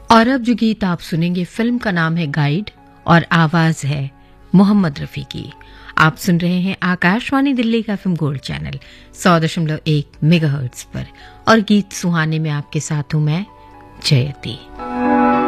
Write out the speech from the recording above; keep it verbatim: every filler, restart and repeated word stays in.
और अब जो गीत आप सुनेंगे, फिल्म का नाम है गाइड और आवाज है मोहम्मद रफी की। आप सुन रहे हैं आकाशवाणी दिल्ली का एफएम गोल्ड चैनल सौ दशमलव एक मेगाहर्ट्ज पर और गीत सुहाने में आपके साथ हूं मैं जयती।